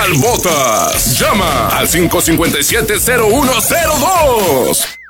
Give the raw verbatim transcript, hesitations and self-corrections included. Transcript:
Botas. Llama al cinco cinco siete cero uno cero dos.